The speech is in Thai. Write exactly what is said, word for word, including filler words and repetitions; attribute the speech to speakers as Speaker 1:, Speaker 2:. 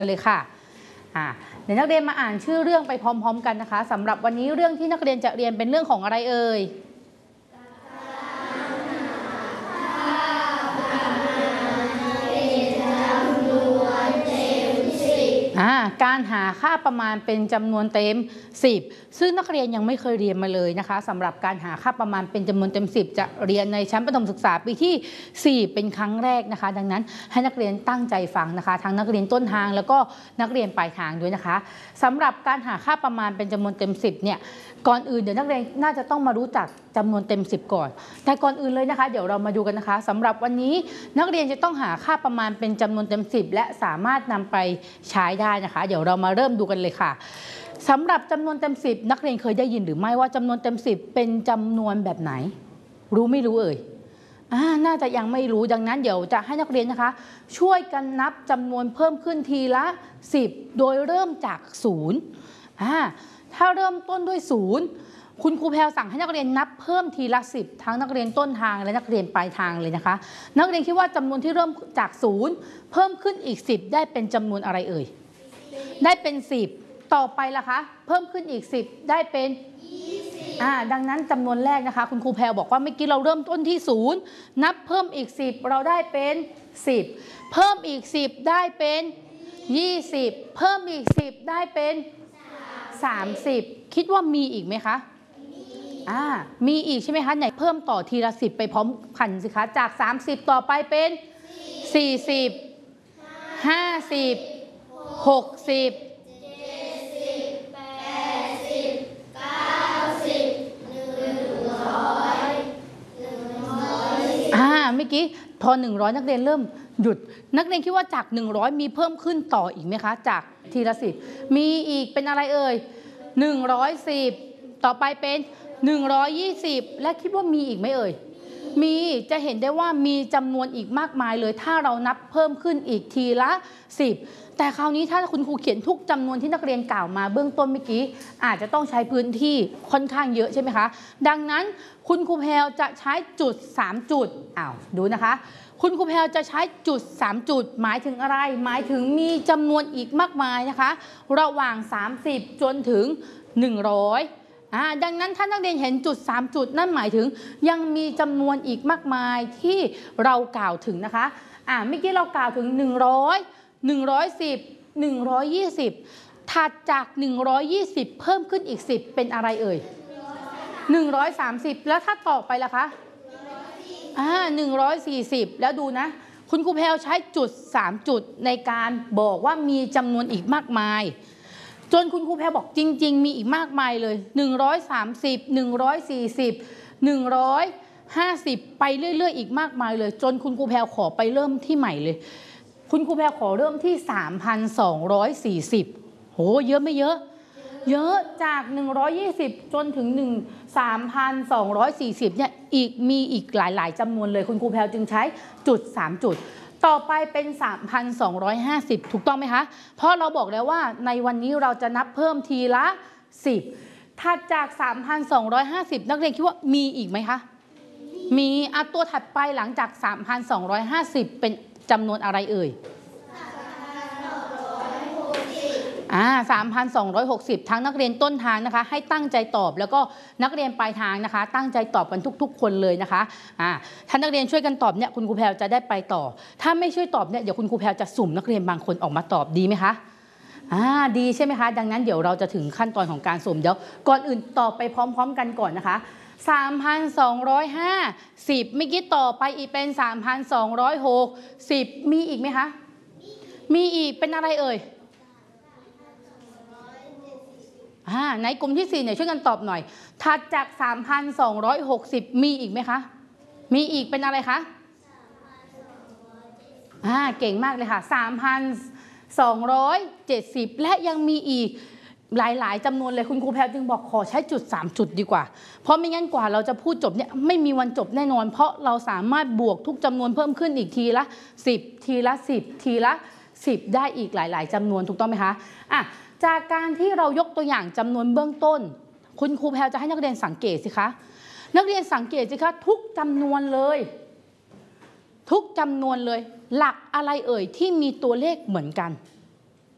Speaker 1: เลยค่ะอ่าเดี๋ยวนักเรียนมาอ่านชื่อเรื่องไปพร้อมๆกันนะคะสำหรับวันนี้เรื่องที่นักเรียนจะเรียนเป็นเรื่องของอะไรเอ่ยการหาค่าประมาณเป็นจำนวนเต็มสิบซึ่งนักเรียนยังไม่เคยเรียนมาเลยนะคะสำหรับการหาค่าประมาณเป็นจำนวนเต็มสิบจะเรียนในชั้นประถมศึกษาปีที่สี่เป็นครั้งแรกนะคะดังนั้นให้นักเรียนตั้งใจฟังนะคะทั้งนักเรียนต้นทางแล้วก็นักเรียนปลายทางด้วยนะคะสำหรับการหาค่าประมาณเป็นจำนวนเต็มสิบเนี่ยก่อนอื่นเดี๋ยวนักเรียนน่าจะต้องมารู้จักจำนวนเต็มสิบก่อนแต่ก่อนอื่นเลยนะคะเดี๋ยวเรามาดูกันนะคะสำหรับวันนี้นักเรียนจะต้องหาค่าประมาณเป็นจำนวนเต็มสิบและสามารถนำไปใช้ได้นะคะเดี๋ยวเรามาเริ่มดูกันเลยค่ะสำหรับจำนวนเต็มสิบนักเรียนเคยได้ยินหรือไม่ว่าจำนวนเต็มสิบเป็นจำนวนแบบไหนรู้ไม่รู้เอ่ยอ่าน่าจะยังไม่รู้ดังนั้นเดี๋ยวจะให้นักเรียนนะคะช่วยกันนับจำนวนเพิ่มขึ้นทีละสิบโดยเริ่มจากศูนย์อ่าถ้าเริ่มต้นด้วยศูนย์คุณครูแพรสั่งให้นักเรียนนับเพิ่มทีละสิบทั้งนักเรียนต้นทางและนักเรียนปลายทางเลยนะคะนักเรียนคิดว่าจำนวนที่เริ่มจากศูนย์เพิ่มขึ้นอีกสิบได้เป็นจำนวนอะไรเอ่ยได้เป็นสิบต่อไปล่ะคะเพิ่มขึ้นอีกสิบได้เป็นยี่สิบอ่าดังนั้นจำนวนแรกนะคะคุณครูแพรบอกว่าเมื่อกี้เราเริ่มต้นที่ศูนย์นับเพิ่มอีกสิบเราได้เป็นสิบเพิ่มอีกสิบได้เป็นยี่สิบเพิ่มอีกสิบได้เป็นสามสิบคิดว่ามีอีกไหมคะอ่ามีอีกใช่ไหมคะไหนเพิ่มต่อทีละสิบไปพร้อมกันสิคะจากสามสิบต่อไปเป็นสี่สิบห้าสิบหกสิบเมื่อกี้พอหนึ่งร้อยนักเรียนเริ่มหยุดนักเรียนคิดว่าจากหนึ่งร้อยมีเพิ่มขึ้นต่ออีกไหมคะจากทีละสิบมีอีกเป็นอะไรเอ่ยหนึ่งร้อยสิบต่อไปเป็นหนึ่งร้อยยี่สิบและคิดว่ามีอีกไหมเอ่ยมีจะเห็นได้ว่ามีจำนวนอีกมากมายเลยถ้าเรานับเพิ่มขึ้นอีกทีละสิบแต่คราวนี้ถ้าคุณครูเขียนทุกจำนวนที่นักเรียนกล่าวมาเบื้องต้นเมื่อกี้อาจจะต้องใช้พื้นที่ค่อนข้างเยอะใช่ไหมคะดังนั้นคุณครูแพรจะใช้จุดสามจุดอ้าวดูนะคะคุณครูแพรจะใช้จุดสามจุดหมายถึงอะไรหมายถึงมีจำนวนอีกมากมายนะคะระหว่างสามสิบจนถึงหนึ่งร้อยอ่าดังนั้นถ้านักเรียนเห็นจุดสามจุดนั่นหมายถึงยังมีจำนวนอีกมากมายที่เรากล่าวถึงนะคะอ่าเมื่อกี้เรากล่าวถึงหนึ่งร้อยหนึ่งร้อยสิบ หนึ่งร้อยยี่สิบถัดจากหนึ่งร้อยยี่สิบเพิ่มขึ้นอีกสิบเป็นอะไรเอ่ยหนึ่งร้อยสามสิบแล้วถ้าต่อไปล่ะคะอ่าหนึ่งร้อยสี่สิบแล้วดูนะคุณครูแพรใช้จุดสามจุดในการบอกว่ามีจำนวนอีกมากมายจนคุณครูแพรบอกจริงๆมีอีกมากมายเลยหนึ่งร้อยสามสิบ หนึ่งร้อยสี่สิบ หนึ่งร้อยห้าสิบไปเรื่อยๆอีกมากมายเลยจนคุณครูแพรขอไปเริ่มที่ใหม่เลยคุณครูแพรขอเริ่มที่ สามพันสองร้อยสี่สิบ โหเยอะไม่เยอะเยอะจากหนึ่งร้อยยี่สิบจนถึงสามพันสองร้อยสี่สิบเนี่ยอีกมีอีกหลายๆจำนวนเลยคุณครูแพรจึงใช้จุดสามจุดต่อไปเป็น สามพันสองร้อยห้าสิบ ถูกต้องไหมคะเพราะเราบอกแล้วว่าในวันนี้เราจะนับเพิ่มทีละสิบถัดจาก สามพันสองร้อยห้าสิบ นักเรียนคิดว่ามีอีกไหมคะมีอ่ะตัวถัดไปหลังจาก สามพันสองร้อยห้าสิบ เป็นจำนวนอะไรเอ่ยอ่า สามพันสองร้อยหกสิบ ทั้งนักเรียนต้นทางนะคะให้ตั้งใจตอบแล้วก็นักเรียนปลายทางนะคะตั้งใจตอบกันทุกๆคนเลยนะคะอ่าถ้านักเรียนช่วยกันตอบเนี่ยคุณครูแพรจะได้ไปต่อถ้าไม่ช่วยตอบเนี่ยเดี๋ยวคุณครูแพรจะสุ่มนักเรียนบางคนออกมาตอบดีไหมคะอ่าดีใช่ไหมคะดังนั้นเดี๋ยวเราจะถึงขั้นตอนของการสุ่มเดี๋ยวก่อนอื่นตอบไปพร้อมๆกันก่อนนะคะสามพันสองร้อยห้าสิบเมื่อกี้ต่อไปอีกเป็น สามพันสองร้อยหกสิบ มีอีกไหมคะมีอีกเป็นอะไรเอ่ยอ่าในกลุ่มที่สี่เนี่ยช่วยกันตอบหน่อยถัดจาก สามพันสองร้อยหกสิบ มีอีกไหมคะมีอีกเป็นอะไรคะอ่าเก่งมากเลยค่ะ สามพันสองร้อยเจ็ดสิบ และยังมีอีกหลายๆจำนวนเลยคุณครูแพรจึงบอกขอใช้จุดสามจุดดีกว่าเพราะไม่งั้นกว่าเราจะพูดจบเนี่ยไม่มีวันจบแน่นอนเพราะเราสามารถบวกทุกจำนวนเพิ่มขึ้นอีกทีละสิบทีละสิบทีละสิบได้อีกหลายๆจำนวนถูกต้องไหมคะอ่ะจากการที่เรายกตัวอย่างจำนวนเบื้องต้นคุณครูแพรจะให้นักเรียนสังเกตสิคะนักเรียนสังเกตสิคะทุกจำนวนเลยทุกจำนวนเลยหลักอะไรเอ่ยที่มีตัวเลขเหมือนกัน